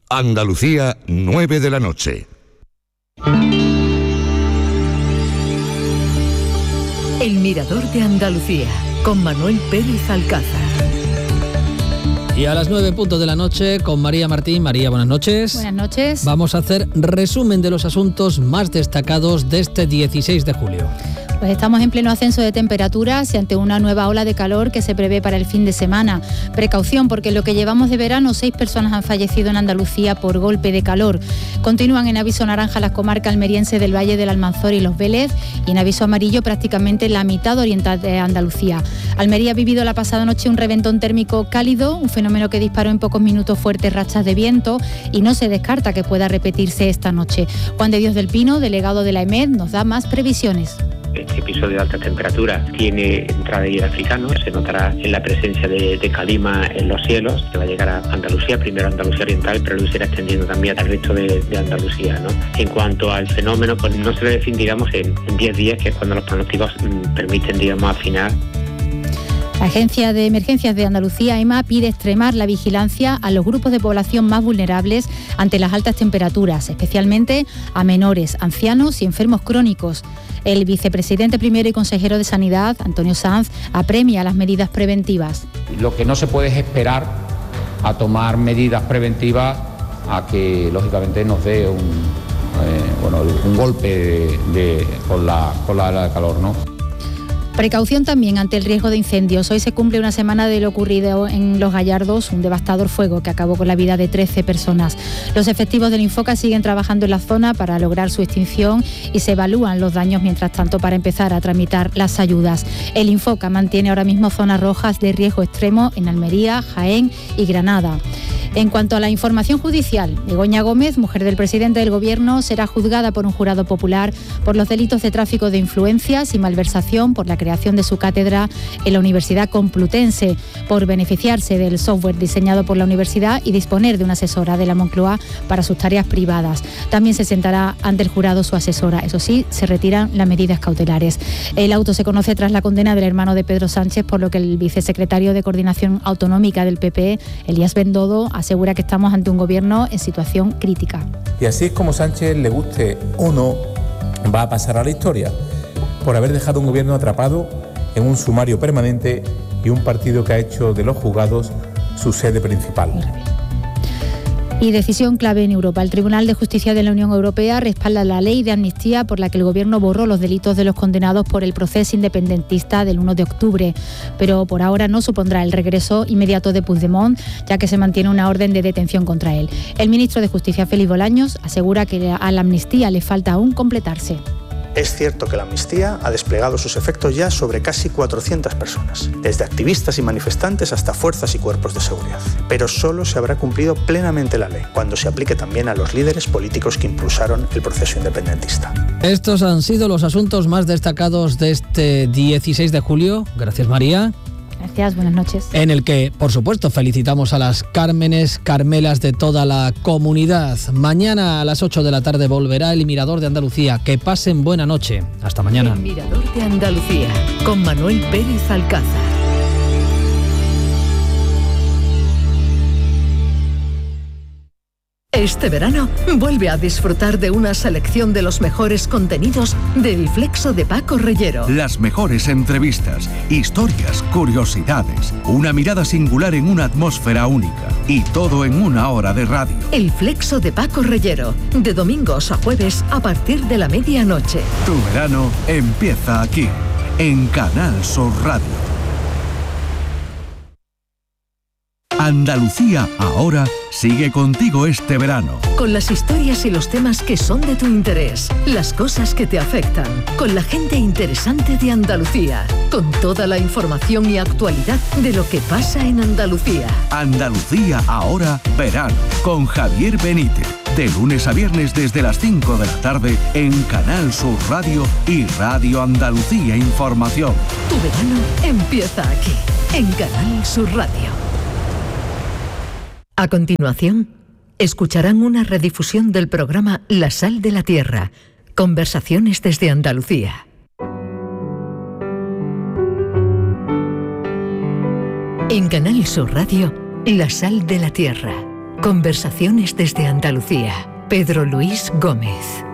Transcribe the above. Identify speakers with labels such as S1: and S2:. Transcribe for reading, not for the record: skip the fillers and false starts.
S1: Andalucía, 9 de la noche.
S2: El Mirador de Andalucía, con Manuel Pérez Alcázar.
S3: Y a las 9 de la noche con María Martín. María, buenas noches.
S4: Buenas noches.
S3: Vamos a hacer resumen de los asuntos más destacados de este 16 de julio.
S4: Pues estamos en pleno ascenso de temperaturas y ante una nueva ola de calor que se prevé para el fin de semana. Precaución, porque en lo que llevamos de verano 6 personas han fallecido en Andalucía por golpe de calor. Continúan en aviso naranja las comarcas almerienses del Valle del Almanzor y Los Vélez, y en aviso amarillo prácticamente la mitad oriental de Andalucía. Almería ha vivido la pasada noche un reventón térmico cálido, un fenómeno que disparó en pocos minutos fuertes rachas de viento, y no se descarta que pueda repetirse esta noche. Juan de Dios del Pino, delegado de la EMED, nos da más previsiones.
S5: Este episodio de altas temperaturas tiene entrada de hielo africano, se notará en la presencia de calima en los cielos, que va a llegar a Andalucía, primero a Andalucía Oriental, pero luego se irá extendiendo también al resto de Andalucía, ¿no? En cuanto al fenómeno, pues no se debe definir, digamos, en 10 días, que es cuando los pronósticos permiten, digamos, afinar.
S4: La Agencia de Emergencias de Andalucía, EMA, pide extremar la vigilancia a los grupos de población más vulnerables ante las altas temperaturas, especialmente a menores, ancianos y enfermos crónicos. El vicepresidente primero y consejero de Sanidad, Antonio Sanz, apremia las medidas preventivas.
S6: Lo que no se puede es esperar a tomar medidas preventivas a que, lógicamente, nos dé un golpe con la ola de calor, ¿no?
S4: Precaución también ante el riesgo de incendios. Hoy se cumple una semana de lo ocurrido en Los Gallardos, un devastador fuego que acabó con la vida de 13 personas. Los efectivos del Infoca siguen trabajando en la zona para lograr su extinción y se evalúan los daños mientras tanto para empezar a tramitar las ayudas. El Infoca mantiene ahora mismo zonas rojas de riesgo extremo en Almería, Jaén y Granada. En cuanto a la información judicial, Begoña Gómez, mujer del presidente del Gobierno, será juzgada por un jurado popular por los delitos de tráfico de influencias y malversación por la creación de su cátedra en la Universidad Complutense, por beneficiarse del software diseñado por la universidad y disponer de una asesora de la Moncloa para sus tareas privadas. También se sentará ante el jurado su asesora. Eso sí, se retiran las medidas cautelares. El auto se conoce tras la condena del hermano de Pedro Sánchez, por lo que el vicesecretario de Coordinación Autonómica del PP, Elías Bendodo, asegura que estamos ante un gobierno en situación crítica.
S7: Y así es como Sánchez, le guste o no, va a pasar a la historia, por haber dejado un gobierno atrapado en un sumario permanente y un partido que ha hecho de los juzgados su sede principal.
S4: Y decisión clave en Europa. El Tribunal de Justicia de la Unión Europea respalda la ley de amnistía por la que el Gobierno borró los delitos de los condenados por el proceso independentista del 1 de octubre. Pero por ahora no supondrá el regreso inmediato de Puigdemont, ya que se mantiene una orden de detención contra él. El ministro de Justicia, Félix Bolaños, asegura que a la amnistía le falta aún completarse.
S8: Es cierto que la amnistía ha desplegado sus efectos ya sobre casi 400 personas, desde activistas y manifestantes hasta fuerzas y cuerpos de seguridad. Pero solo se habrá cumplido plenamente la ley cuando se aplique también a los líderes políticos que impulsaron el proceso independentista.
S3: Estos han sido los asuntos más destacados de este 16 de julio. Gracias, María.
S4: Gracias, buenas noches.
S3: En el que, por supuesto, felicitamos a las Cármenes, Carmelas de toda la comunidad. Mañana a las 8 de la tarde volverá el Mirador de Andalucía. Que pasen buena noche. Hasta mañana.
S2: El Mirador de Andalucía, con Manuel Pérez Alcázar. Este verano vuelve a disfrutar de una selección de los mejores contenidos del Flexo de Paco Reyero.
S9: Las mejores entrevistas, historias, curiosidades, una mirada singular en una atmósfera única y todo en una hora de radio.
S2: El Flexo de Paco Reyero, de domingos a jueves a partir de la medianoche.
S9: Tu verano empieza aquí, en Canal Sur Radio. Andalucía ahora sigue contigo este verano.
S2: Con las historias y los temas que son de tu interés, las cosas que te afectan, con la gente interesante de Andalucía, con toda la información y actualidad de lo que pasa en Andalucía.
S9: Andalucía ahora verano, con Javier Benítez. De lunes a viernes desde las 5 de la tarde en Canal Sur Radio y Radio Andalucía Información.
S2: Tu verano empieza aquí, en Canal Sur Radio. A continuación, escucharán una redifusión del programa La Sal de la Tierra, conversaciones desde Andalucía. En Canal Sur Radio, La Sal de la Tierra, Conversaciones desde Andalucía. Pedro Luis Gómez.